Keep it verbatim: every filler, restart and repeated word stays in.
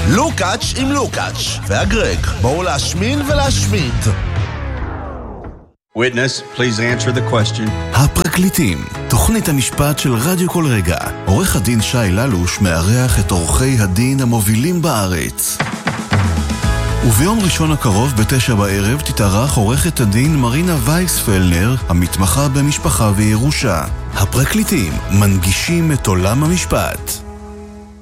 לוקאץ' עם לוקאץ' והגרג, בואו להשמין ולהשמיד. Witness, please answer the question. הפרקליטים, תוכנית המשפט של רדיו כל רגע. עורך הדין שי ללוש מארח את עורכי הדין המובילים בארץ. וביום ראשון הקרוב בתשע בערב תתארח עורכת הדין מרינה וייספלנר, המתמחה במשפחה וירושה. הפרקליטים מנגישים את עולם המשפט.